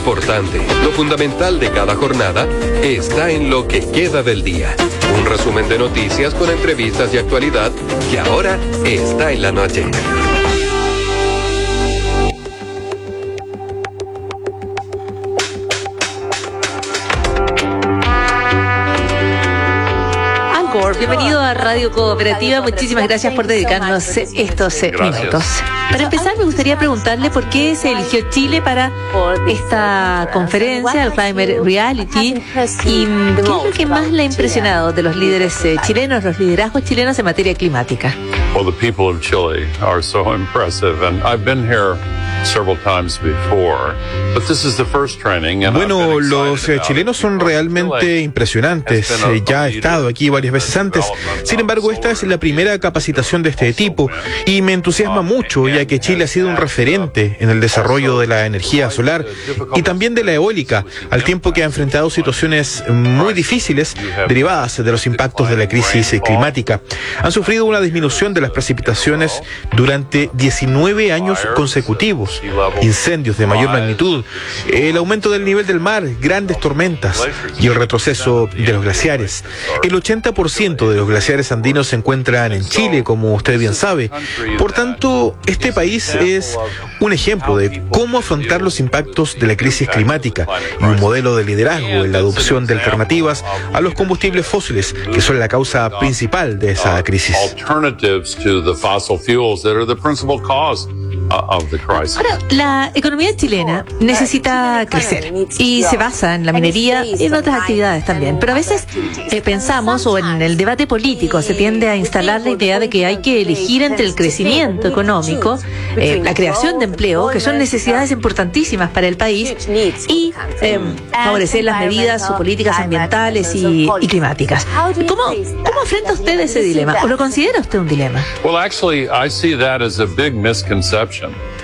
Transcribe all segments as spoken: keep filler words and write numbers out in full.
importante, lo fundamental de cada jornada, está en lo que queda del día. Un resumen de noticias con entrevistas y actualidad que ahora está en la noche. Bienvenido a Radio Cooperativa, muchísimas gracias por dedicarnos estos eh, minutos. Para empezar, me gustaría preguntarle por qué se eligió Chile para esta conferencia, el Climate Reality, y qué es lo que más le ha impresionado de los líderes eh, chilenos, los liderazgos chilenos en materia climática. Well, the people of Chile are so impressive, and I've been here several times before, but this is the first training. And bueno, los eh, chilenos son realmente impresionantes. Eh, ya he estado aquí varias veces antes. Sin embargo, esta es la primera capacitación de este tipo y me entusiasma mucho, ya que Chile ha sido un referente en el desarrollo de la energía solar y también de la eólica, al tiempo que ha enfrentado situaciones muy difíciles derivadas de los impactos de la crisis climática. Han sufrido una disminución de las precipitaciones durante diecinueve años consecutivos. Incendios de mayor magnitud, el aumento del nivel del mar, grandes tormentas y el retroceso de los glaciares. El ochenta por ciento de los glaciares andinos se encuentran en Chile, como usted bien sabe. Por tanto, este país es un ejemplo de cómo afrontar los impactos de la crisis climática y un modelo de liderazgo en la adopción de alternativas a los combustibles fósiles, que son la causa principal de esa crisis. Ahora, la economía chilena necesita crecer y se basa en la minería y en otras actividades también. Pero a veces eh, pensamos, o en el debate político se tiende a instalar la idea de que hay que elegir entre el crecimiento económico, eh, la creación de empleo, que son necesidades importantísimas para el país, y eh, favorecer las medidas o políticas ambientales y, y climáticas. ¿Cómo, ¿Cómo afronta usted ese dilema? ¿O lo considera usted un dilema? Well, actually, I see that as a big misconception.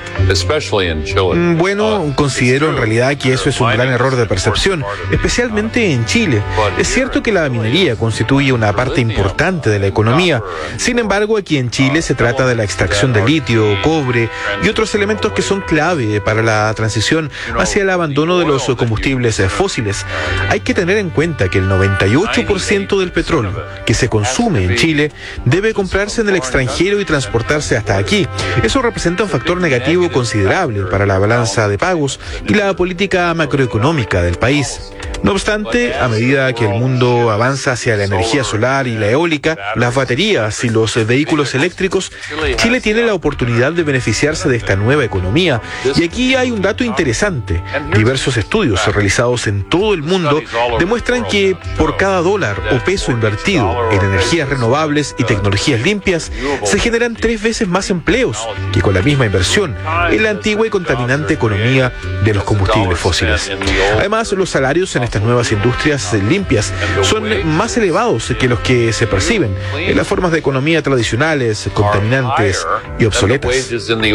Bueno, considero en realidad que eso es un gran error de percepción, especialmente en Chile. Es cierto que la minería constituye una parte importante de la economía. Sin embargo, aquí en Chile se trata de la extracción de litio, cobre y otros elementos que son clave para la transición hacia el abandono de los combustibles fósiles. Hay que tener en cuenta que el noventa y ocho por ciento del petróleo que se consume en Chile debe comprarse en el extranjero y transportarse hasta aquí. Eso representa un factor negativo considerable para la balanza de pagos y la política macroeconómica del país. No obstante, a medida que el mundo avanza hacia la energía solar y la eólica, las baterías y los vehículos eléctricos, Chile tiene la oportunidad de beneficiarse de esta nueva economía. Y aquí hay un dato interesante. Diversos estudios realizados en todo el mundo demuestran que por cada dólar o peso invertido en energías renovables y tecnologías limpias, se generan tres veces más empleos que con la misma inversión en la antigua y contaminante economía de los combustibles fósiles. Además, los salarios en estas nuevas industrias limpias son más elevados que los que se perciben en las formas de economía tradicionales, contaminantes y obsoletas.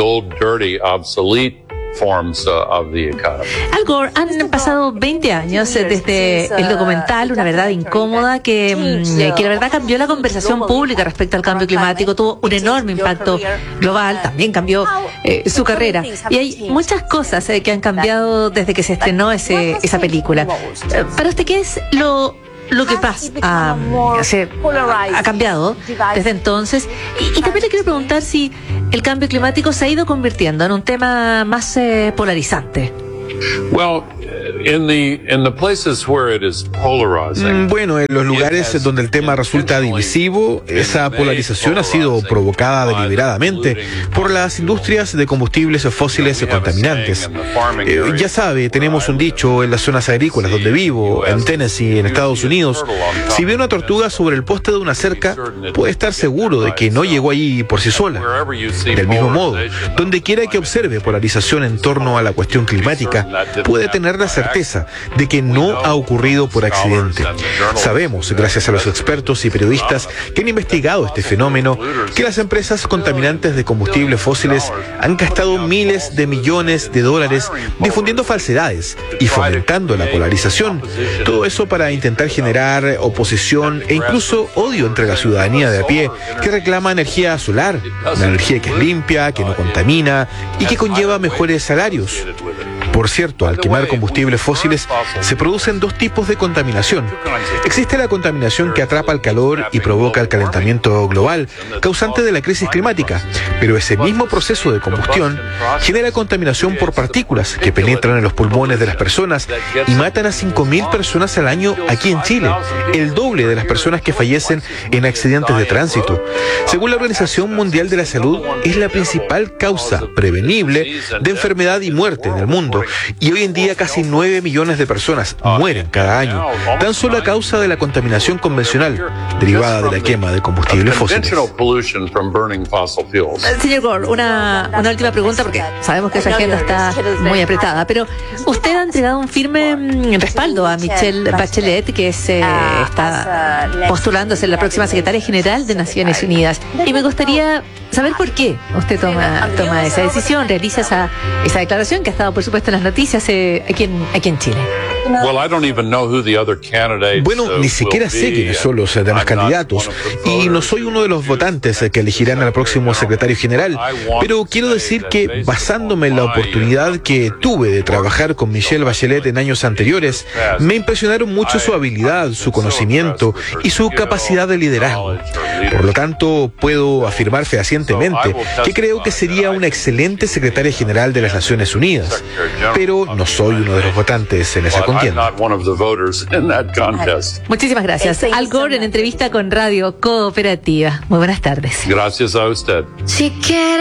Al Gore, han pasado veinte años desde el documental Una verdad incómoda, que, que la verdad cambió la conversación pública respecto al cambio climático, tuvo un enorme impacto global, también cambió eh, su carrera. Y hay muchas cosas eh, que han cambiado desde que se estrenó ese, esa película. Eh, para usted, ¿qué es lo... lo que pasa ha, ha cambiado desde entonces? Y, y también le quiero preguntar si el cambio climático se ha ido convirtiendo en un tema más eh, polarizante. Well, in the in the places where it is polarizing, bueno, en los lugares donde el tema resulta divisivo, esa polarización ha sido provocada deliberadamente por las industrias de combustibles fósiles contaminantes. Eh, ya sabe, tenemos un dicho en las zonas agrícolas donde vivo, en Tennessee, en Estados Unidos: si ve una tortuga sobre el poste de una cerca, puede estar seguro de que no llegó allí por sí sola. Del mismo modo, donde quiera que observe polarización en torno a la cuestión climática, puede tener la certeza de que no ha ocurrido por accidente. Sabemos, gracias a los expertos y periodistas que han investigado este fenómeno, que las empresas contaminantes de combustibles fósiles han gastado miles de millones de dólares difundiendo falsedades y fomentando la polarización. Todo eso para intentar generar oposición e incluso odio entre la ciudadanía de a pie, que reclama energía solar, una energía que es limpia, que no contamina y que conlleva mejores salarios. Por cierto, al quemar combustibles fósiles se producen dos tipos de contaminación. Existe la contaminación que atrapa el calor y provoca el calentamiento global, causante de la crisis climática, pero ese mismo proceso de combustión genera contaminación por partículas que penetran en los pulmones de las personas y matan a cinco mil personas al año aquí en Chile, el doble de las personas que fallecen en accidentes de tránsito. Según la Organización Mundial de la Salud, es la principal causa prevenible de enfermedad y muerte en el mundo, y hoy en día casi nueve millones de personas mueren cada año, tan solo a causa de la contaminación convencional derivada de la quema de combustibles fósiles. Señor Gore, una, una última pregunta, porque sabemos que su agenda está muy apretada, pero usted ha entregado un firme mm, respaldo a Michelle Bachelet, que es, eh, está postulándose en la próxima secretaria general de Naciones Unidas, y me gustaría saber por qué usted toma, toma esa decisión, realiza esa, esa declaración que ha estado, por supuesto, en las noticias eh, aquí, en, aquí en Chile. Bueno, ni siquiera sé quiénes son los demás candidatos y no soy uno de los votantes que elegirán al próximo secretario general, pero quiero decir que basándome en la oportunidad que tuve de trabajar con Michelle Bachelet en años anteriores, me impresionaron mucho su habilidad, su conocimiento y su capacidad de liderazgo. Por lo tanto, puedo afirmar fehacientemente que creo que sería una excelente secretaria general de las Naciones Unidas, pero no soy uno de los votantes en esa contienda. Muchísimas gracias. Al Gore en entrevista con Radio Cooperativa. Muy buenas tardes. Gracias a usted. Si